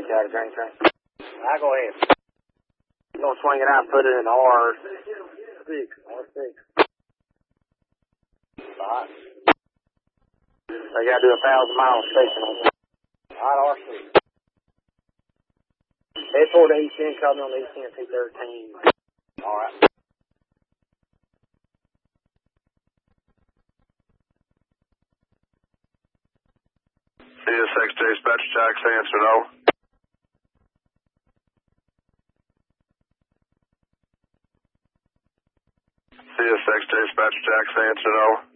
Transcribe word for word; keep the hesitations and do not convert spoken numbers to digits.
out of drain train. I go ahead. You're going to swing it out and put it in R six. R six. Alright. So you got to do a thousand mile station on that. Alright, R six. Head toward the east end, call me on the east end, T thirteen. Alright. C S X dispatch, Jackson, answer no. C S X dispatch, Jackson, answer no.